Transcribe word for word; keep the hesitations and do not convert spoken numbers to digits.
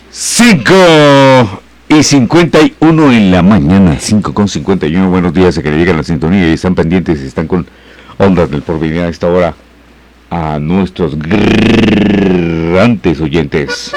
cinco y cincuenta y uno en la mañana, cinco con cincuenta y uno. Buenos días a que le llegan la sintonía y están pendientes, están con Ondas del Porvenir a esta hora a nuestros grandes oyentes.